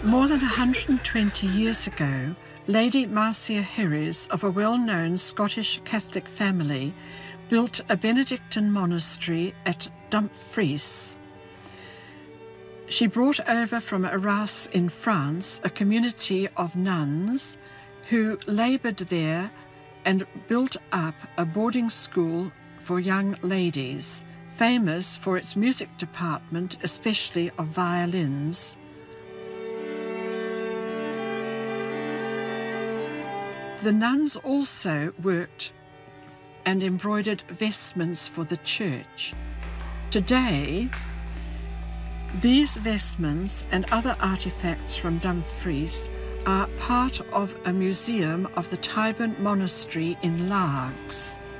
More than 120 years ago, Lady Marcia Herries of a well-known Scottish Catholic family built a Benedictine monastery at Dumfries. She brought over from Arras in France a community of nuns who laboured there and built up a boarding school for young ladies, famous for its music department, especially of violins. The nuns also worked and embroidered vestments for the church. Today, these vestments and other artifacts from Dumfries are part of a museum of the Tyburn Monastery in Largs.